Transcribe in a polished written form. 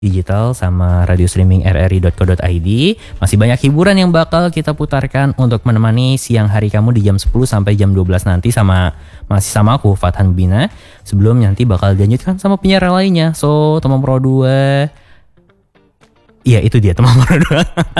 digital sama radio streaming rri.co.id. Masih banyak hiburan yang bakal kita putarkan untuk menemani siang hari kamu di jam 10 sampai jam 12 nanti masih sama aku Fathan Bina. Sebelum nanti bakal dilanjutkan sama penyiar lainnya. So, teman Pro 2. Iya, itu dia teman Pro 2.